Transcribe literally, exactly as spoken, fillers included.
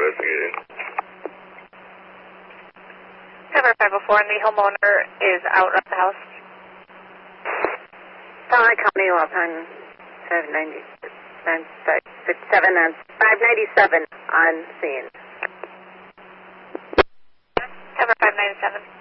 investigating. Cover five oh four, and the homeowner is out of the house. Sonoma County, Los Angeles, five ninety, seven and five ninety-seven on scene. Cover five ninety-seven.